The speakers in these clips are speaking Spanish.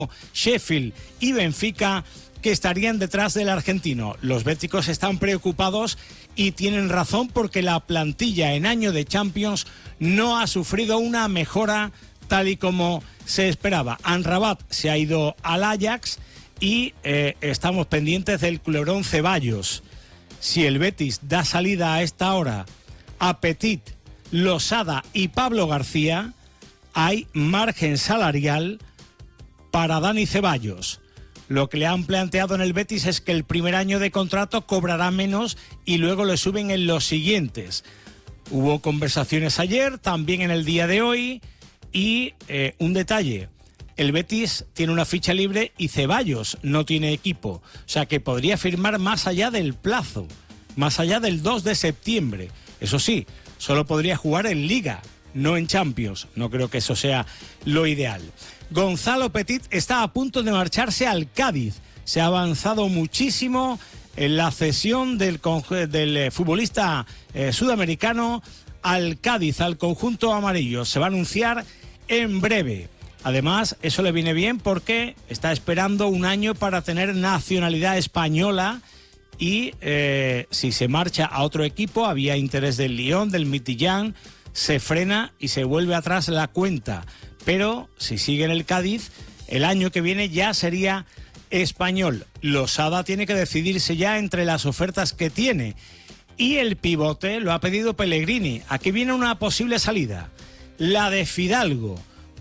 Sheffield y Benfica, que estarían detrás del argentino. Los béticos están preocupados y tienen razón, porque la plantilla en año de Champions no ha sufrido una mejora tal y como se esperaba. Amrabat se ha ido al Ajax y estamos pendientes del culebrón Ceballos. Si el Betis da salida a esta hora a Petit, Losada y Pablo García, hay margen salarial para Dani Ceballos. Lo que le han planteado en el Betis es que el primer año de contrato cobrará menos y luego le suben en los siguientes. Hubo conversaciones ayer, también en el día de hoy, y un detalle: el Betis tiene una ficha libre y Ceballos no tiene equipo, o sea que podría firmar más allá del plazo, más allá del 2 de septiembre. Eso sí, solo podría jugar en Liga, no en Champions. No creo que eso sea lo ideal. Gonzalo Petit está a punto de marcharse al Cádiz. Se ha avanzado muchísimo en la cesión del futbolista sudamericano al Cádiz, al conjunto amarillo. Se va a anunciar en breve. Además, eso le viene bien porque está esperando un año para tener nacionalidad española y si se marcha a otro equipo, había interés del Lyon, del Midtjylland, se frena y se vuelve atrás la cuenta. Pero si sigue en el Cádiz, el año que viene ya sería español. Losada tiene que decidirse ya entre las ofertas que tiene. Y el pivote lo ha pedido Pellegrini. Aquí viene una posible salida, la de Fidalgo,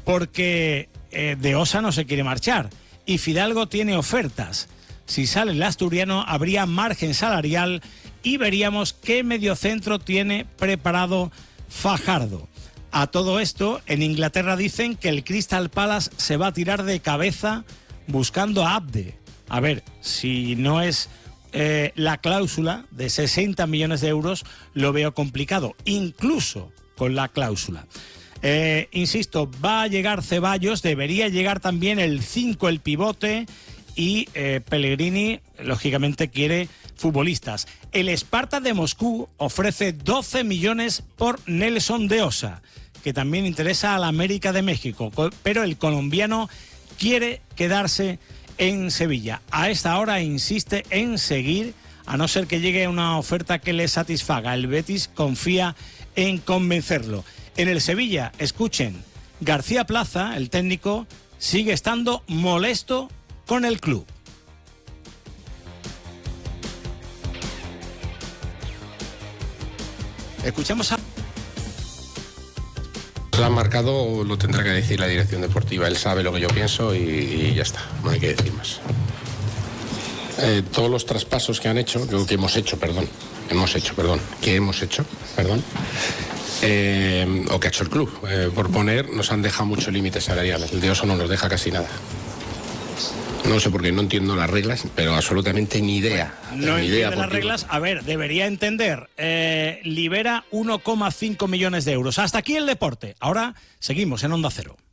porque de Osa no se quiere marchar y Fidalgo tiene ofertas. Si sale el asturiano, habría margen salarial y veríamos qué mediocentro tiene preparado Fajardo. A todo esto, en Inglaterra dicen que el Crystal Palace se va a tirar de cabeza buscando a Abde. A ver, si no es la cláusula de 60 millones de euros, lo veo complicado, incluso con la cláusula. Insisto, va a llegar Ceballos, debería llegar también el 5, el pivote, y Pellegrini, lógicamente, quiere futbolistas. El Spartak de Moscú ofrece 12 millones por Nelson de Osa, que también interesa a la América de México, pero el colombiano quiere quedarse en Sevilla. A esta hora insiste en seguir, a no ser que llegue una oferta que le satisfaga. El Betis confía en convencerlo. En el Sevilla, escuchen, García Plaza, el técnico, sigue estando molesto con el club. Escuchamos a... Lo han marcado, lo tendrá que decir la dirección deportiva. Él sabe lo que yo pienso y ya está, no hay que decir más. Todos los traspasos que han hecho, que hemos hecho, o que ha hecho el club, por poner, nos han dejado mucho límite salarial. El de Oso no nos deja casi nada. No sé por qué, no entiendo las reglas, pero absolutamente ni idea. No entiende las reglas. A ver, debería entender. Libera 1,5 millones de euros. Hasta aquí el deporte. Ahora seguimos en Onda Cero.